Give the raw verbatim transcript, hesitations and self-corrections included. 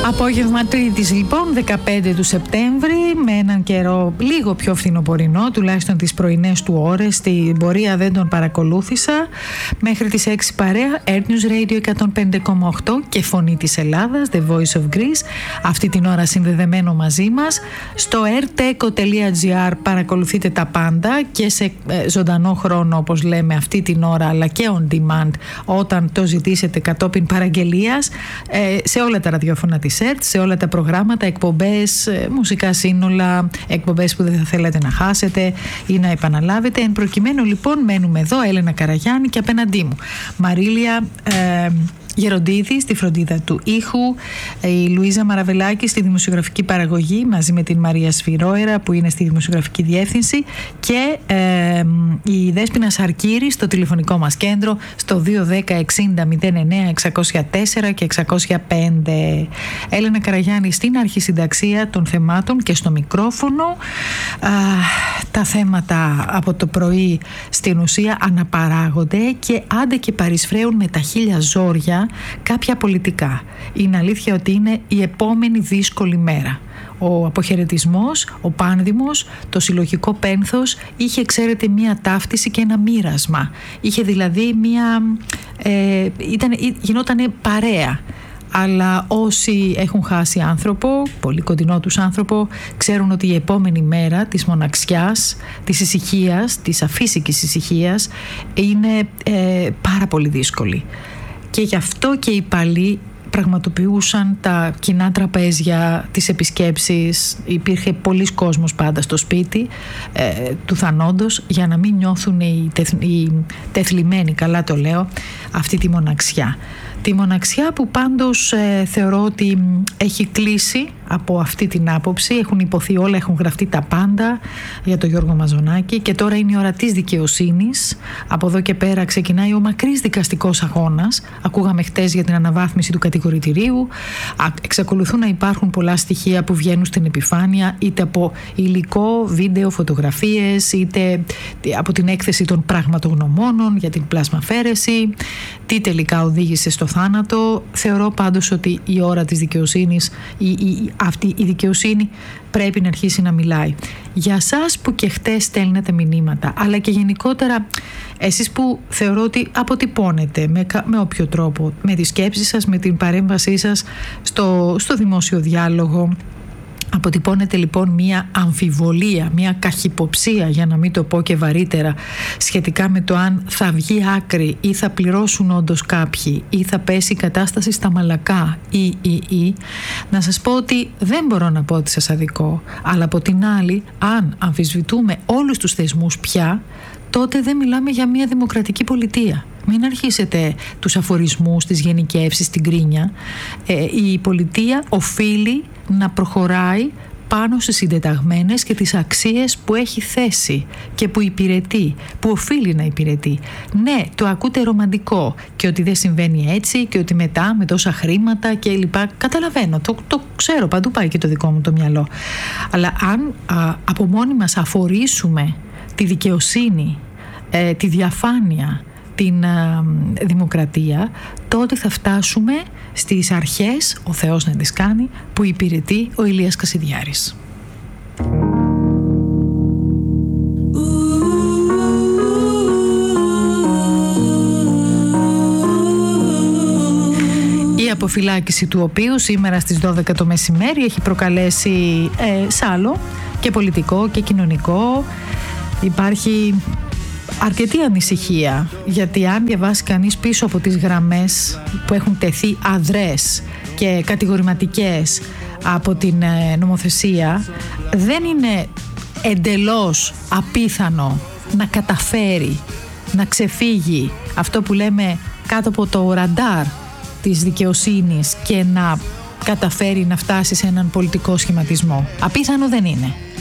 Απόγευμα Τρίτης λοιπόν, δεκαπέντε του Σεπτέμβρη, με έναν καιρό λίγο πιο φθινοπορεινό, τουλάχιστον τις πρωινές του ώρες. Στην πορεία δεν τον παρακολούθησα. Μέχρι τις έξι παρέα, Earth News Radio εκατόν πέντε κόμμα οκτώ και Φωνή της Ελλάδας, The Voice of Greece, αυτή την ώρα συνδεδεμένο μαζί μας. Στο erteco τελεία gr παρακολουθείτε τα πάντα και σε ε, ζωντανό χρόνο, όπως λέμε αυτή την ώρα, αλλά και on demand όταν το ζητήσετε κατόπιν παραγγελίας, ε, σε όλα τα ραδιόφωνα της ΕΡΤ, σε όλα τα προγράμματα, εκπομπές, μουσικά σύνολα, εκπομπές που δεν θα θέλατε να χάσετε ή να επαναλάβετε. Εν προκειμένου λοιπόν μένουμε εδώ, Έλενα Καραγιάννη, και απέναντί μου Μαρίλια ε, Γεροντίδη στη φροντίδα του ήχου, η Λουίζα Μαραβελάκη στη δημοσιογραφική παραγωγή μαζί με την Μαρία Σφυρόερα που είναι στη δημοσιογραφική διεύθυνση και ε, η Δέσποινα Σαρκύρη στο τηλεφωνικό μας κέντρο στο δύο δέκα εξήντα μηδέν εννέα εξακόσια τέσσερα και εξακόσια πέντε. Έλενα Καραγιάννη στην αρχισυνταξία των θεμάτων και στο μικρόφωνο. Α, τα θέματα από το πρωί στην ουσία αναπαράγονται και άντε και παρισφραίουν με τα χίλια ζόρια κάποια πολιτικά. Είναι αλήθεια ότι είναι η επόμενη δύσκολη μέρα. Ο αποχαιρετισμός, ο πάνδημος, το συλλογικό πένθος είχε, ξέρετε, μία ταύτιση και ένα μοίρασμα. Είχε δηλαδή μία... Ε, ήταν, γινότανε παρέα. Αλλά όσοι έχουν χάσει άνθρωπο, πολύ κοντινό τους άνθρωπο, ξέρουν ότι η επόμενη μέρα της μοναξιάς, της ησυχίας, της αφύσικης ησυχίας είναι ε, πάρα πολύ δύσκολη. Και γι' αυτό και οι παλιοί πραγματοποιούσαν τα κοινά τραπέζια, τις επισκέψεις. Υπήρχε πολλής κόσμος πάντα στο σπίτι ε, του θανόντος για να μην νιώθουν οι, τεθ, οι τεθλιμμένοι, καλά το λέω, αυτή τη μοναξιά. Τη μοναξιά που πάντως ε, θεωρώ ότι έχει κλείσει από αυτή την άποψη. Έχουν υποθεί όλα, έχουν γραφτεί τα πάντα για τον Γιώργο Μαζονάκη και τώρα είναι η ώρα της δικαιοσύνης. Από εδώ και πέρα ξεκινάει ο μακρύς δικαστικός αγώνας. Ακούγαμε χτες για την αναβάθμιση του κατηγορητηρίου. Εξακολουθούν να υπάρχουν πολλά στοιχεία που βγαίνουν στην επιφάνεια, είτε από υλικό, βίντεο, φωτογραφίες, είτε από την έκθεση των πραγματογνωμόνων για την πλασμαφέρεση. Τι τελικά οδήγησε στο θάνατο. Θεωρώ πάντως ότι η ώρα της δικαιοσύνης, η, η, αυτή η δικαιοσύνη πρέπει να αρχίσει να μιλάει. Για σας που και χτες στέλνετε μηνύματα, αλλά και γενικότερα εσείς που θεωρώ ότι αποτυπώνετε με, με όποιο τρόπο, με τη σκέψη σας, με την παρέμβασή σας στο, στο δημόσιο διάλογο, αποτυπώνεται λοιπόν μία αμφιβολία, μία καχυποψία, για να μην το πω και βαρύτερα, σχετικά με το αν θα βγει άκρη ή θα πληρώσουν όντως κάποιοι ή θα πέσει η κατάσταση στα μαλακά ή ή ή. Να σας πω ότι δεν μπορώ να πω ότι σας αδικώ, αλλά από την άλλη, αν αμφισβητούμε όλους τους θεσμούς πια, τότε δεν μιλάμε για μια δημοκρατική πολιτεία. Μην αρχίσετε τους αφορισμούς, τις γενικεύσεις, την κρίνια. Ε, η πολιτεία οφείλει να προχωράει πάνω στις συντεταγμένες και τις αξίες που έχει θέσει και που υπηρετεί, που οφείλει να υπηρετεί. Ναι, το ακούτε ρομαντικό και ότι δεν συμβαίνει έτσι και ότι μετά με τόσα χρήματα και λοιπά. Καταλαβαίνω, το, το ξέρω, παντού πάει και το δικό μου το μυαλό. Αλλά αν α, από μόνοι μας αφορίσουμε τη δικαιοσύνη, ε, τη διαφάνεια, την α, δημοκρατία, τότε θα φτάσουμε στις αρχές, ο Θεός να τις κάνει, που υπηρετεί ο Ηλίας Κασιδιάρης. Η αποφυλάκηση του οποίου σήμερα στις δώδεκα το μεσημέρι έχει προκαλέσει ε, σάλο και πολιτικό και κοινωνικό. Υπάρχει αρκετή ανησυχία, γιατί αν διαβάσει κανείς πίσω από τις γραμμές που έχουν τεθεί αδρές και κατηγορηματικές από την νομοθεσία, δεν είναι εντελώς απίθανο να καταφέρει να ξεφύγει αυτό που λέμε κάτω από το ραντάρ της δικαιοσύνης και να καταφέρει να φτάσει σε έναν πολιτικό σχηματισμό. Απίθανο δεν είναι.